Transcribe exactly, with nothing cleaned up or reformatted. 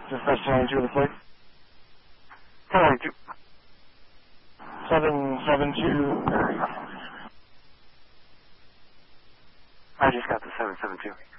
Just that's seven two of the place. seven two. Seven seven two. I just got the seven seven two.